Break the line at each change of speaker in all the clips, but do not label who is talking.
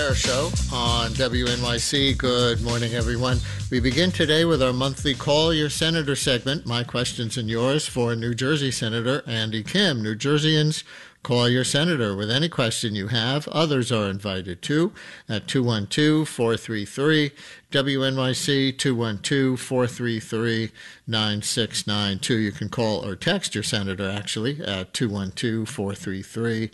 Harris Show on WNYC. Good morning, everyone. We begin today with our monthly Call Your Senator segment, My Questions and Yours, for New Jersey Senator Andy Kim. New Jerseyans, call your senator with any question you have. Others are invited too at 212-433-WNYC, 212-433-9692. You can call or text your senator, actually, at 212-433-9692.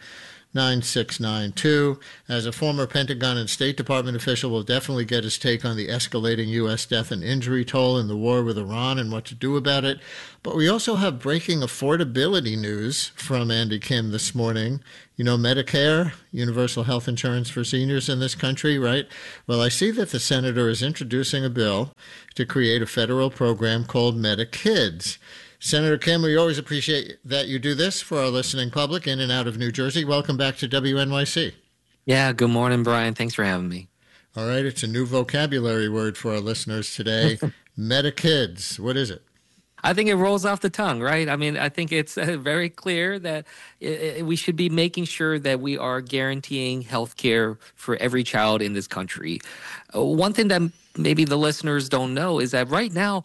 As a former Pentagon and State Department official, will definitely get his take on the escalating U.S. death and injury toll in the war with Iran and what to do about it. But we also have breaking affordability news from Andy Kim this morning. You know, Medicare, universal health insurance for seniors in this country, right? Well, I see that the senator is introducing a bill to create a federal program called MediKids. Senator Kim, we always appreciate that you do this for our listening public in and out of New Jersey. Welcome back to WNYC.
Yeah, good morning, Brian. Thanks for having me.
All right, it's a new vocabulary word for our listeners today. MediKids, what is it?
I think it rolls off the tongue, right? I mean, I think it's very clear that we should be making sure that we are guaranteeing health care for every child in this country. One thing that maybe the listeners don't know is that right now,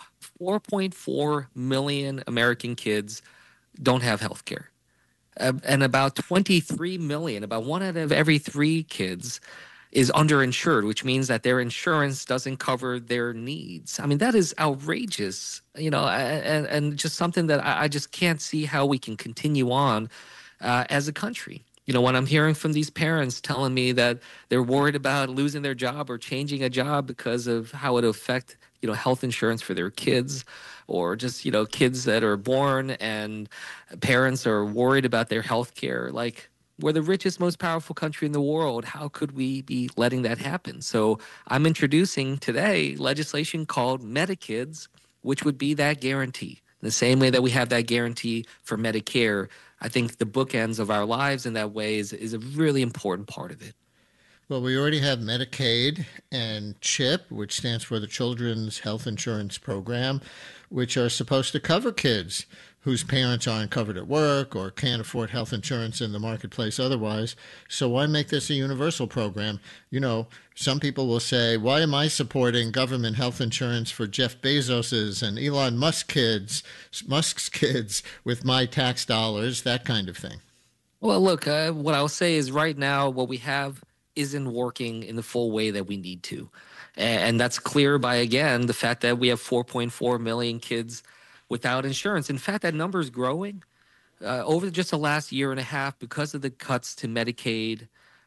4.4 million American kids don't have health care. And about 23 million, about one out of every three kids, is underinsured, which means that their insurance doesn't cover their needs. I mean, that is outrageous, and just something that I just can't see how we can continue on as a country. You know, when I'm hearing from these parents telling me that they're worried about losing their job or changing a job because of how it affect, health insurance for their kids, or just, kids that are born and parents are worried about their health care, like, we're the richest, most powerful country in the world. How could we be letting that happen? So I'm introducing today legislation called MediKids, which would be that guarantee. In the same way that we have that guarantee for Medicare, I think the bookends of our lives in that way is a really important part of it.
Well, we already have Medicaid and CHIP, which stands for the Children's Health Insurance Program, which are supposed to cover kids whose parents aren't covered at work or can't afford health insurance in the marketplace otherwise. So why make this a universal program? You know, some people will say, why am I supporting government health insurance for Jeff Bezos's and Elon Musk's kids with my tax dollars, that kind of thing?
Well, look, what I'll say is right now what we have isn't working in the full way that we need to. And that's clear by, again, the fact that we have 4.4 million kids without insurance. In fact, that number is growing over just the last year and a half because of the cuts to Medicaid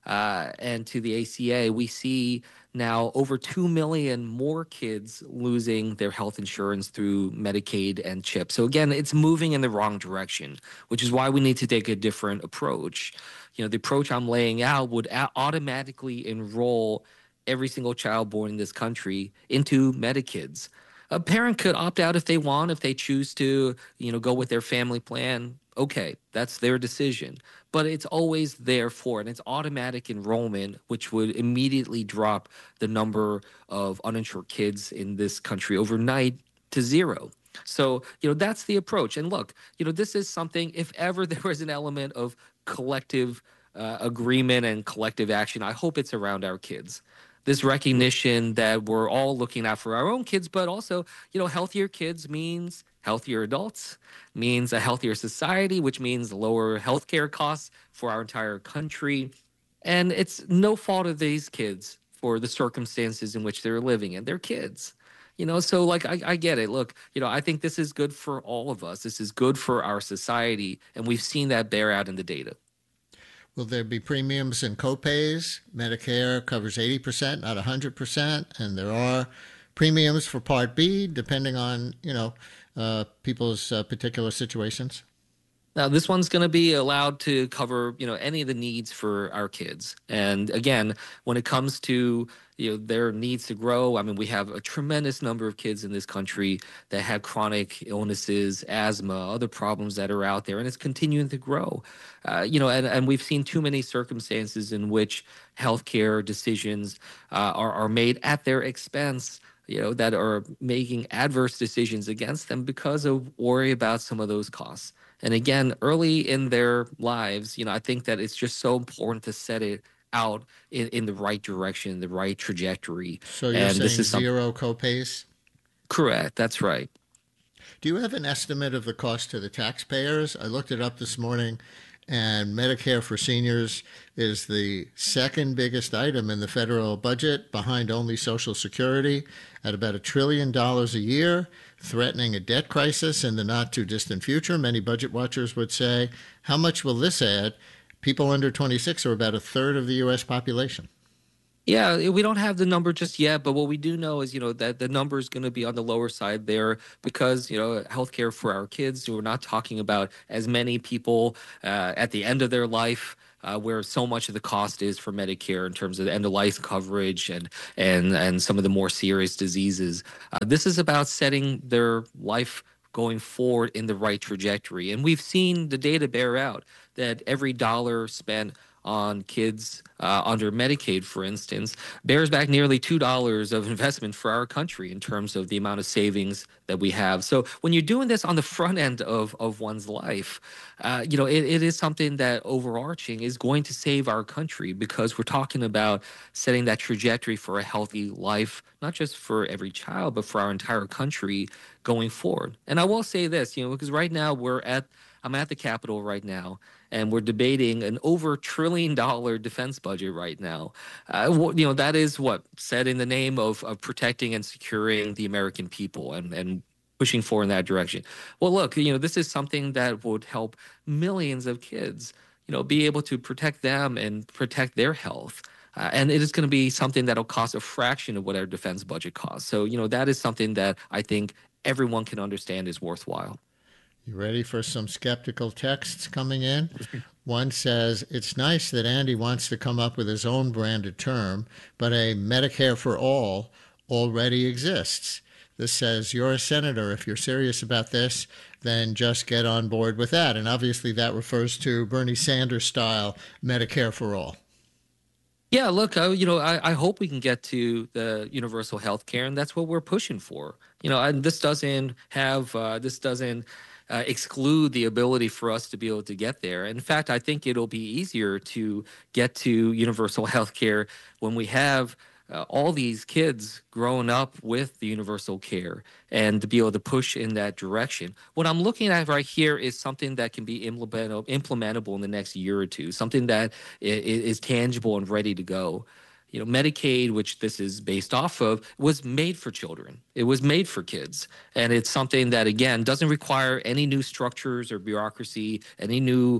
and to the ACA. We see now over 2 million more kids losing their health insurance through Medicaid and CHIP. So again, it's moving in the wrong direction, which is why we need to take a different approach. The approach I'm laying out would automatically enroll every single child born in this country into MediKids. A parent could opt out if they want, if they choose to, go with their family plan. Okay, that's their decision. But it's always there for it. And it's automatic enrollment, which would immediately drop the number of uninsured kids in this country overnight to zero. So, that's the approach. And look, this is something, if ever there was an element of collective agreement and collective action, I hope it's around our kids. This recognition that we're all looking out for our own kids, but also, healthier kids means healthier adults, means a healthier society, which means lower healthcare costs for our entire country. And it's no fault of these kids for the circumstances in which they're living in. They're kids. So I get it. Look, I think this is good for all of us. This is good for our society. And we've seen that bear out in the data.
Will there be premiums and copays? Medicare covers 80%, not 100%, and there are premiums for Part B, depending on, people's particular situations.
Now, this one's going to be allowed to cover, any of the needs for our kids. And again, when it comes to, their needs to grow, I mean, we have a tremendous number of kids in this country that have chronic illnesses, asthma, other problems that are out there, and it's continuing to grow. And we've seen too many circumstances in which healthcare decisions are made at their expense, that are making adverse decisions against them because of worry about some of those costs. And again, early in their lives, I think that it's just so important to set it out in the right direction, the right trajectory.
So you're
And this
saying
is something
zero copays?
correct. That's right.
Do you have an estimate of the cost to the taxpayers? I looked it up this morning, and Medicare for seniors is the second biggest item in the federal budget, behind only Social Security, at about $1 trillion a year, threatening a debt crisis in the not too distant future. Many budget watchers would say, how much will this add? People under 26 are about a third of the U.S. population.
Yeah, we don't have the number just yet, but what we do know is, that the number is going to be on the lower side there because, healthcare for our kids, we're not talking about as many people at the end of their life. Where so much of the cost is for Medicare in terms of the end of life coverage and some of the more serious diseases. This is about setting their life going forward in the right trajectory. And we've seen the data bear out that every dollar spent on kids under Medicaid, for instance, bears back nearly $2 of investment for our country in terms of the amount of savings that we have. So when you're doing this on the front end of one's life, it is something that overarching is going to save our country because we're talking about setting that trajectory for a healthy life, not just for every child, but for our entire country going forward. And I will say this, because right now I'm at the Capitol right now, and we're debating an over $1 trillion defense budget right now. That is what said in the name of protecting and securing the American people and pushing forward in that direction. Well, look, this is something that would help millions of kids, be able to protect them and protect their health. And it is going to be something that'll cost a fraction of what our defense budget costs. So, that is something that I think everyone can understand is worthwhile.
You ready for some skeptical texts coming in? One says, it's nice that Andy wants to come up with his own branded term, but a Medicare for all already exists. This says, you're a senator. If you're serious about this, then just get on board with that. And obviously that refers to Bernie Sanders style Medicare for all.
Yeah, look, I hope we can get to the universal health care, and that's what we're pushing for. And this doesn't exclude the ability for us to be able to get there. In fact, I think it'll be easier to get to universal health care when we have all these kids growing up with the universal care and to be able to push in that direction. What I'm looking at right here is something that can be implementable in the next year or two, something that is tangible and ready to go. Medicaid, which this is based off of, was made for children. It was made for kids. And it's something that, again, doesn't require any new structures or bureaucracy, any new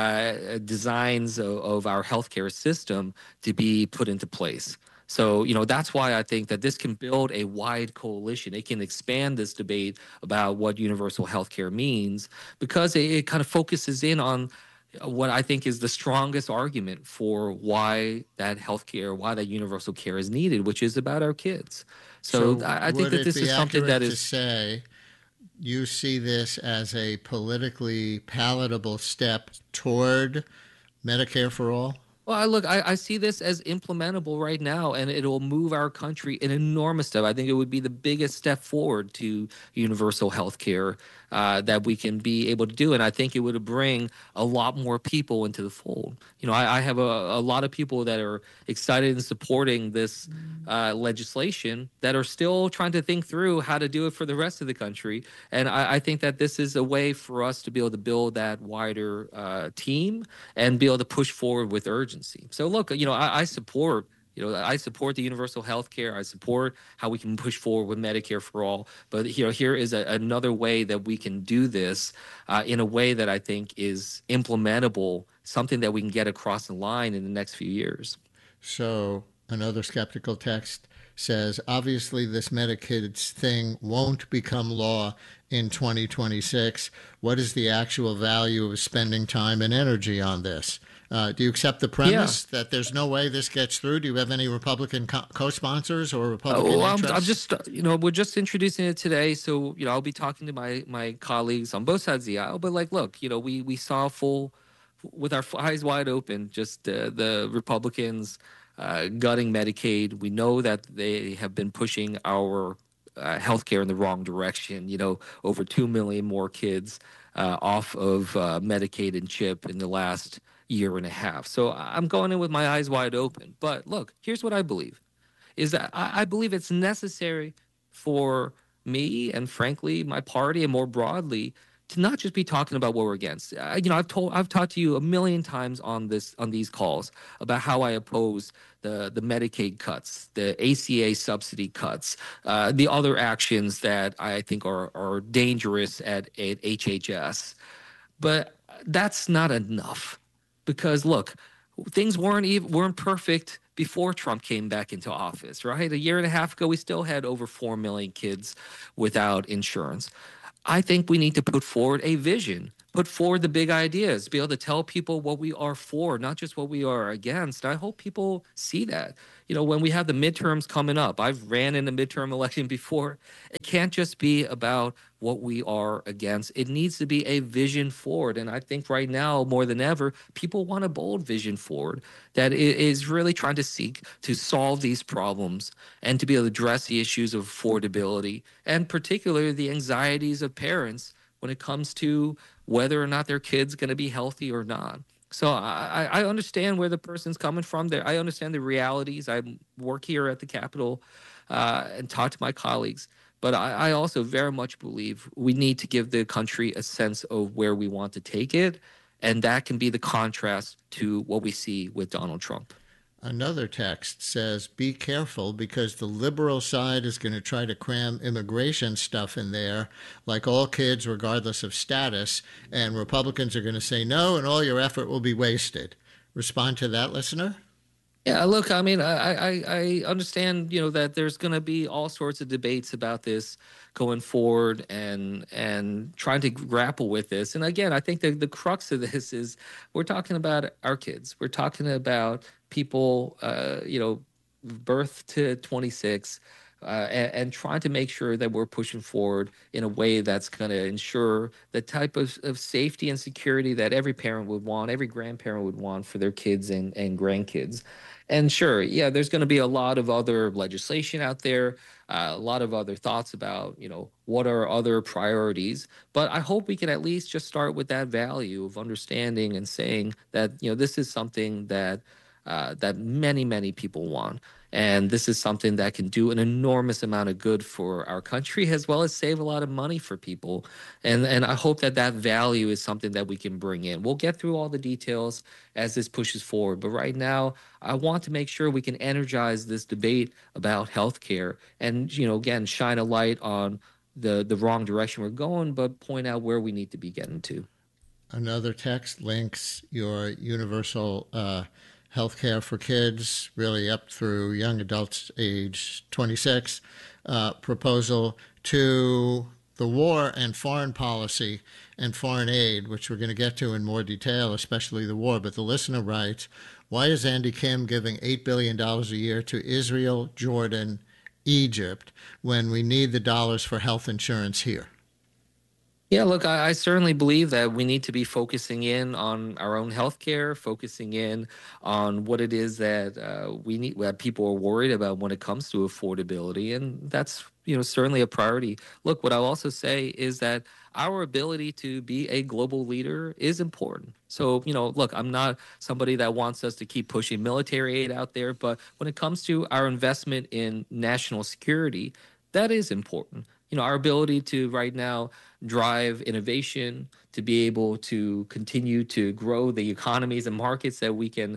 designs of our healthcare system to be put into place. So, that's why I think that this can build a wide coalition. It can expand this debate about what universal healthcare means because it kind of focuses in on what I think is the strongest argument for why that healthcare, why that universal care is needed, which is about our kids. So I think that this is something that is
to say you see this as a politically palatable step toward Medicare for all?
Well, I see this as implementable right now, and it will move our country an enormous step. I think it would be the biggest step forward to universal health care that we can be able to do. And I think it would bring a lot more people into the fold. I have a lot of people that are excited and supporting this legislation that are still trying to think through how to do it for the rest of the country. And I think that this is a way for us to be able to build that wider team and be able to push forward with urgency. So look, I support the universal health care. I support how we can push forward with Medicare for all. But here is another way that we can do this in a way that I think is implementable, something that we can get across the line in the next few years.
So another skeptical text says, obviously this Medicaid thing won't become law in 2026. What is the actual value of spending time and energy on this? Do you accept the premise that there's no way this gets through? Do you have any Republican co-sponsors or Republican interests?
I'm just, we're just introducing it today. So, I'll be talking to my colleagues on both sides of the aisle. But look, we saw with our eyes wide open, just the Republicans gutting Medicaid. We know that they have been pushing our healthcare in the wrong direction. Over 2 million more kids off of Medicaid and CHIP in the last year and a half. So I'm going in with my eyes wide open. But look, here's what I believe is that I believe it's necessary for me and frankly my party and more broadly to not just be talking about what we're against. I've talked to you a million times on these calls about how I oppose the Medicaid cuts, the ACA subsidy cuts, the other actions that I think are dangerous at HHS. But that's not enough because look, things weren't perfect before Trump came back into office, right? A year and a half ago, we still had over 4 million kids without insurance. I think we need to put forward a vision, put forward the big ideas, be able to tell people what we are for, not just what we are against. I hope people see that. When we have the midterms coming up, I've ran in a midterm election before. It can't just be about what we are against. It needs to be a vision forward. And I think right now, more than ever, people want a bold vision forward that is really trying to seek to solve these problems and to be able to address the issues of affordability and particularly the anxieties of parents when it comes to whether or not their kid's going to be healthy or not. So I understand where the person's coming from. There, I understand the realities. I work here at the Capitol and talk to my colleagues. But I also very much believe we need to give the country a sense of where we want to take it. And that can be the contrast to what we see with Donald Trump.
Another text says, be careful because the liberal side is going to try to cram immigration stuff in there, like all kids, regardless of status, and Republicans are going to say no, and all your effort will be wasted. Respond to that, listener?
Yeah, look, I mean, I understand, that there's going to be all sorts of debates about this going forward and trying to grapple with this. And again, I think the crux of this is we're talking about our kids. We're talking about people, birth to 26, and trying to make sure that we're pushing forward in a way that's going to ensure the type of safety and security that every parent would want, every grandparent would want for their kids and grandkids. And sure, yeah, there's going to be a lot of other legislation out there, a lot of other thoughts about, what are other priorities. But I hope we can at least just start with that value of understanding and saying that, this is something that many, many people want. And this is something that can do an enormous amount of good for our country as well as save a lot of money for people. And I hope that value is something that we can bring in. We'll get through all the details as this pushes forward. But right now, I want to make sure we can energize this debate about healthcare and, again, shine a light on the wrong direction we're going, but point out where we need to be getting to.
Another text links your universal health care for kids, really up through young adults age 26, proposal to the war and foreign policy and foreign aid, which we're going to get to in more detail, especially the war. But the listener writes, why is Andy Kim giving $8 billion a year to Israel, Jordan, Egypt, when we need the dollars for health insurance here?
Yeah, look, I certainly believe that we need to be focusing in on our own healthcare, focusing in on what it is that we need, what people are worried about when it comes to affordability, and that's certainly a priority. Look, what I'll also say is that our ability to be a global leader is important. So, look, I'm not somebody that wants us to keep pushing military aid out there, but when it comes to our investment in national security, that is important. Our ability to right now drive innovation, to be able to continue to grow the economies and markets that we can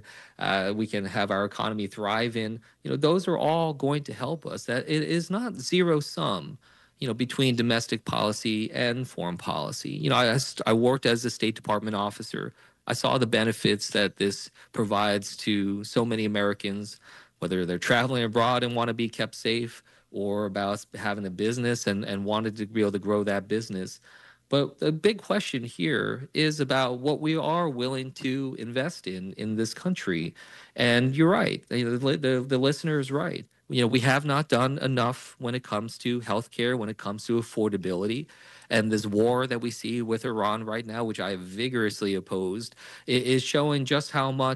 have our economy thrive in. Those are all going to help us. That it is not zero sum. Between domestic policy and foreign policy. I worked as a State Department officer. I saw the benefits that this provides to so many Americans, whether they're traveling abroad and want to be kept safe, or about having a business and wanted to be able to grow that business. But the big question here is about what we are willing to invest in this country. And you're right. The listener is right. We have not done enough when it comes to healthcare, when it comes to affordability. And this war that we see with Iran right now, which I have vigorously opposed, is showing just how much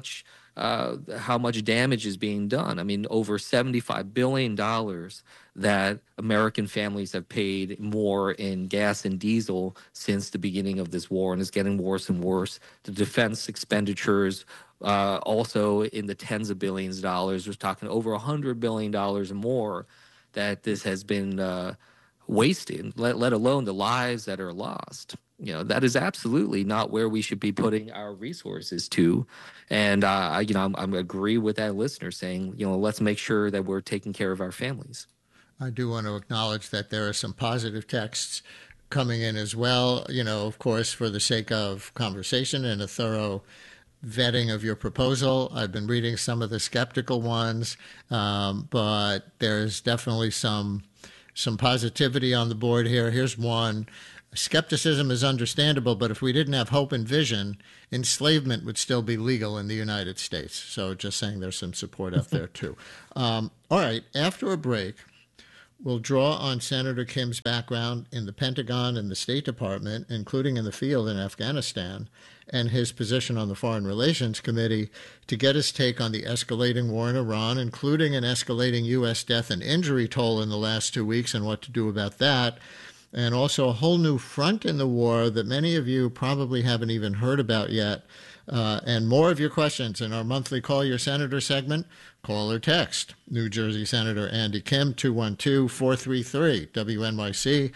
how much damage is being done. I mean, over $75 billion that American families have paid more in gas and diesel since the beginning of this war, and it's getting worse and worse. The defense expenditures also in the tens of billions of dollars. We're talking over $100 billion or more that this has been wasted, let alone the lives that are lost. That is absolutely not where we should be putting our resources to. And, I agree with that listener saying, let's make sure that we're taking care of our families.
I do want to acknowledge that there are some positive texts coming in as well, of course, for the sake of conversation and a thorough vetting of your proposal. I've been reading some of the skeptical ones, but there's definitely some positivity on the board here. Here's one. Skepticism is understandable, but if we didn't have hope and vision, enslavement would still be legal in the United States. So just saying there's some support out there, too. All right, after a break, we'll draw on Senator Kim's background in the Pentagon and the State Department, including in the field in Afghanistan, and his position on the Foreign Relations Committee to get his take on the escalating war in Iran, including an escalating U.S. death and injury toll in the last 2 weeks and what to do about that. And also a whole new front in the war that many of you probably haven't even heard about yet. And more of your questions in our monthly Call Your Senator segment. Call or text New Jersey Senator Andy Kim, 212-433, WNYC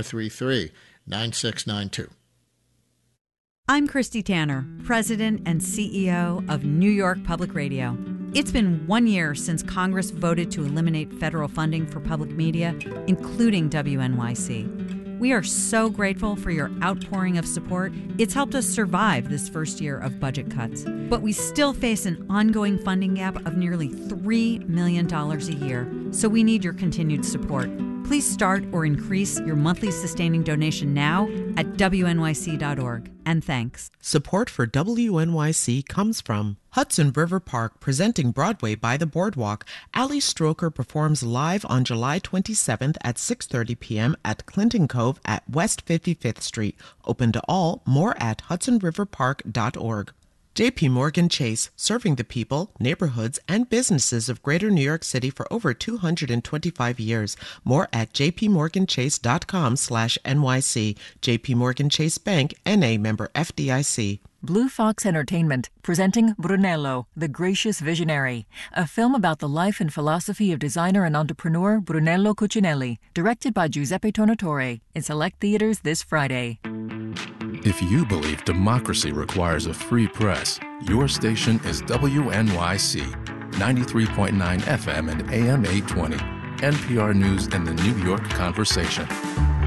433-9692.
I'm Christy Tanner, President and CEO of New York Public Radio. It's been 1 year since Congress voted to eliminate federal funding for public media, including WNYC. We are so grateful for your outpouring of support. It's helped us survive this first year of budget cuts. But we still face an ongoing funding gap of nearly $3 million a year, so we need your continued support. Please start or increase your monthly sustaining donation now at WNYC.org. And thanks.
Support for WNYC comes from Hudson River Park, presenting Broadway by the Boardwalk. Ali Stroker performs live on July 27th at 6:30 p.m. at Clinton Cove at West 55th Street. Open to all. More at hudsonriverpark.org. J.P. Morgan Chase, serving the people, neighborhoods, and businesses of Greater New York City for over 225 years. More at jpmorganchase.com/NYC. J.P. Morgan Chase Bank, N.A. member FDIC.
Blue Fox Entertainment, presenting Brunello, the Gracious Visionary, a film about the life and philosophy of designer and entrepreneur Brunello Cucinelli, directed by Giuseppe Tornatore, in select theaters this Friday.
If you believe democracy requires a free press, your station is WNYC, 93.9 FM and AM 820, NPR News and the New York Conversation.